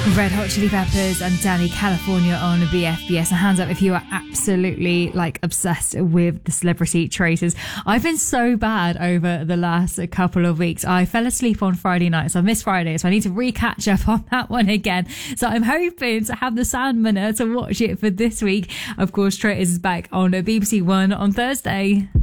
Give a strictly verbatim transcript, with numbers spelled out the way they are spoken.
Red Hot Chili Peppers and Danny California on B F B S. And hands up if you are absolutely like obsessed with the Celebrity Traitors. I've been so bad over the last couple of weeks. I fell asleep on Friday night, so I missed Friday, so I need to re-catch up on that one again. So I'm hoping to have the Sandmaner to watch it for this week. Of course, Traitors is back on B B C One on Thursday.